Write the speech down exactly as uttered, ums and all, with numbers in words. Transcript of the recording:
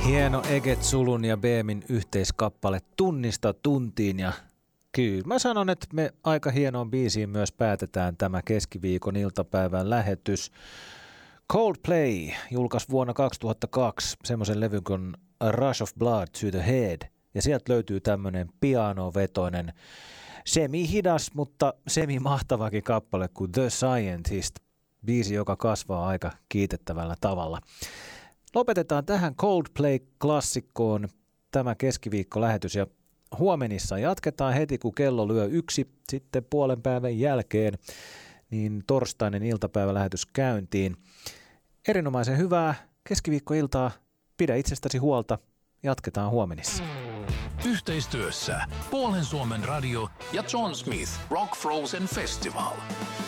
Hieno Eget Sulun ja Beemin yhteiskappale Tunnista tuntiin, ja kyllä mä sanon, että me aika hienoon biisiin myös päätetään tämä keskiviikon iltapäivän lähetys. Coldplay julkaisi vuonna kaksituhattakaksi semmoisen levyn kuin Rush of Blood to the Head, ja sieltä löytyy tämmöinen pianovetoinen, semi-hidas, mutta semi-mahtavakin kappale kuin The Scientist, biisi, joka kasvaa aika kiitettävällä tavalla. Lopetetaan tähän Coldplay-klassikkoon tämä keskiviikkolähetys, ja huomenissa jatketaan heti, kun kello lyö yksi, sitten puolen päivän jälkeen, niin torstainen iltapäivälähetys käyntiin. Erinomaisen hyvää keskiviikkoiltaa, pidä itsestäsi huolta, jatketaan huomenissa. Yhteistyössä Puolen Suomen radio ja John Smith Rock Frozen Festival.